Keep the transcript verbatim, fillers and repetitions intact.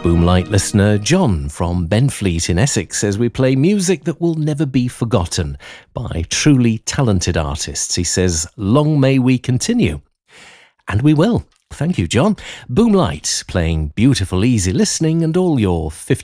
Boomlight listener John from Benfleet in Essex says we play music that will never be forgotten by truly talented artists. He says, long may we continue. And we will. Thank you, John. Boomlight, playing beautiful, easy listening and all your fifty